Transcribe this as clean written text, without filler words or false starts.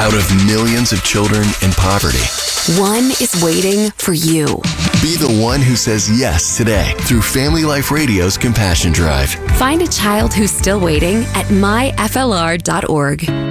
out of millions of children in poverty. One is waiting for you. Be the one who says yes today through Family Life Radio's Compassion Drive. Find a child who's still waiting at myflr.org.